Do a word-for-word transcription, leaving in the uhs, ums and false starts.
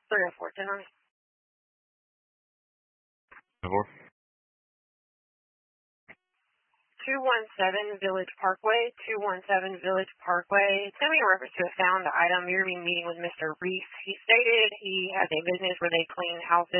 three oh four, ten nine. two one seven Village Parkway, two one seven Village Parkway. Sending a reference to a found item. You're going to be meeting with Mister Reese. He stated he has a business where they clean houses.